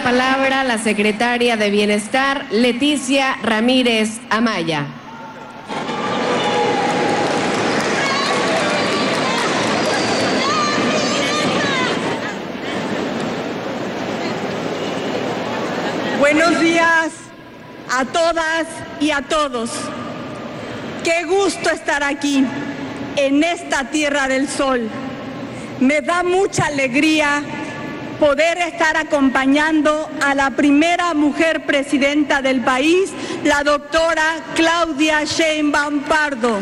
palabra la secretaria de Bienestar, Leticia Ramírez Amaya. Buenos días a todas y a todos. Qué gusto estar aquí, en esta Tierra del Sol. Me da mucha alegría poder estar acompañando a la primera mujer presidenta del país, la doctora Claudia Sheinbaum Pardo.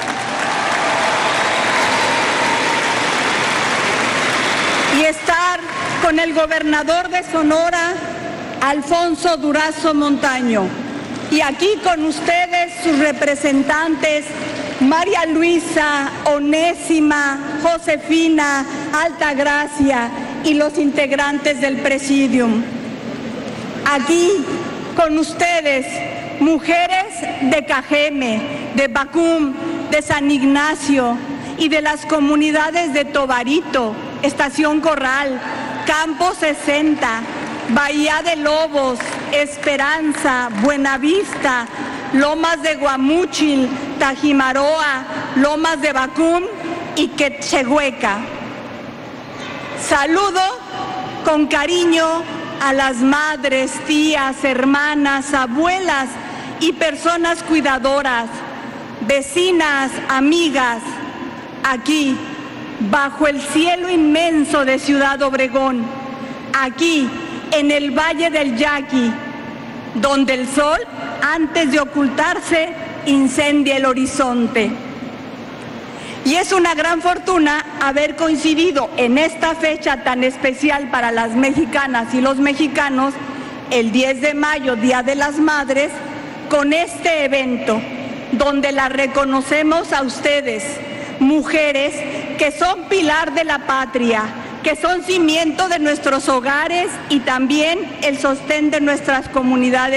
Y estar con el gobernador de Sonora, Alfonso Durazo Montaño. Y aquí con ustedes sus representantes, María Luisa, Onésima, Josefina, Altagracia y los integrantes del Presidium. Aquí con ustedes, mujeres de Cajeme, de Bacum, de San Ignacio y de las comunidades de Tobarito, Estación Corral, Campo 60, Bahía de Lobos, Esperanza, Buenavista, Lomas de Guamúchil, Tajimaroa, Lomas de Bacum y Quechehueca. Saludo con cariño a las madres, tías, hermanas, abuelas y personas cuidadoras, vecinas, amigas, aquí, bajo el cielo inmenso de Ciudad Obregón, aquí, en el Valle del Yaqui, donde el sol, antes de ocultarse, incendia el horizonte. Y es una gran fortuna haber coincidido en esta fecha tan especial para las mexicanas y los mexicanos, el 10 de mayo, Día de las Madres, con este evento, donde las reconocemos a ustedes, mujeres que son pilar de la patria, que son cimiento de nuestros hogares y también el sostén de nuestras comunidades.